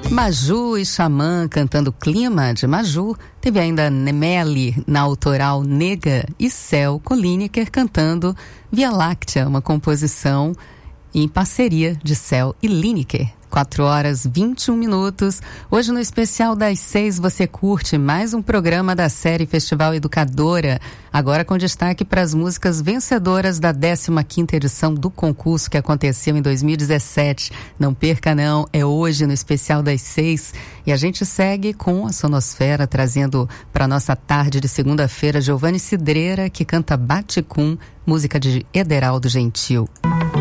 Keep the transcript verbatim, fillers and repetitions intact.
Maju e Xamã cantando Clima de Maju. Teve ainda Nemeli na autoral Nega e Céu com Lineker cantando Via Láctea, uma composição em parceria de Céu e Lineker. quatro horas e vinte e um minutos. Hoje no especial das seis você curte mais um programa da série Festival Educadora, agora com destaque para as músicas vencedoras da décima quinta edição do concurso que aconteceu em dois mil e dezessete. Não perca não, é hoje no especial das seis e a gente segue com a Sonosfera trazendo para nossa tarde de segunda-feira Giovanni Cidreira, que canta Baticum, música de Ederaldo Gentil.